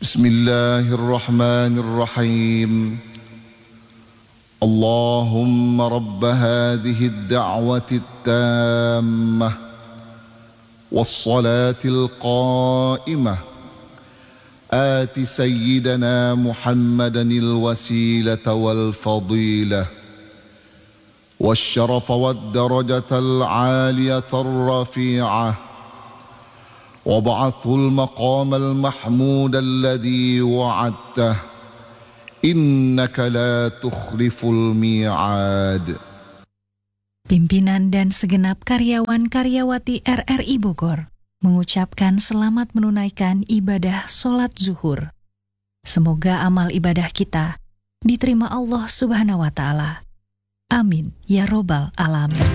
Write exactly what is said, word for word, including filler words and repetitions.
بسم الله الرحمن الرحيم اللهم رب هذه الدعوة التامة والصلاة القائمة آت سيدنا محمدا الوسيلة والفضيلة والشرف والدرجة العالية الرفيعة وابعثه المقام المحمود الذي وعدته إنك لا تخلف الميعاد. Pimpinan dan segenap karyawan-karyawati R R I Bogor mengucapkan selamat menunaikan ibadah sholat zuhur. Semoga amal ibadah kita diterima Allah Subhanahu wa Ta'ala. Amin ya Robbal Alamin.